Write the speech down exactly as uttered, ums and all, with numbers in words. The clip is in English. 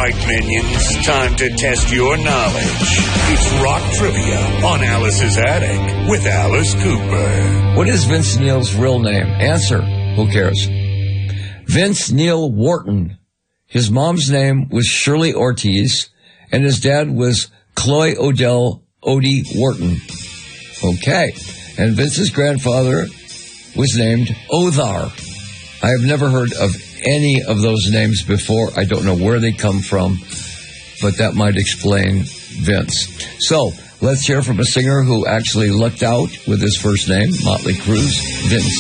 right, minions. Time to test your knowledge. It's Rock Trivia on Alice's Attic with Alice Cooper. What is Vince Neil's real name? Answer. Who cares? Vince Neil Wharton. His mom's name was Shirley Ortiz, and his dad was Cloy Odell Odie Wharton. Okay. And Vince's grandfather was named Othar. I have never heard of any of those names before. I don't know where they come from, but that might explain Vince. So, let's hear from a singer who actually lucked out with his first name, Motley Crue's Vince